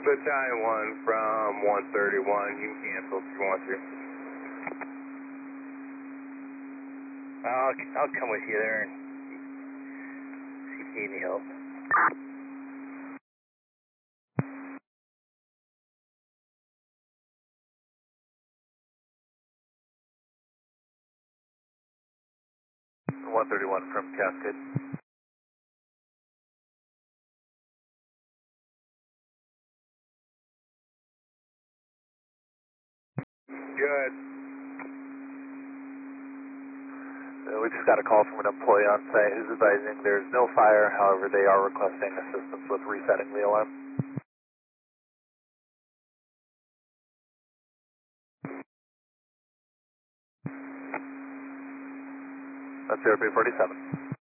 Battalion 1 from 131, you can cancel if you want to. I'll come with you there and see if you need any help. From Cascade. Good. We just got a call from an employee on site who's advising there's no fire, however they are requesting assistance with resetting the alarm. That's Airway 47.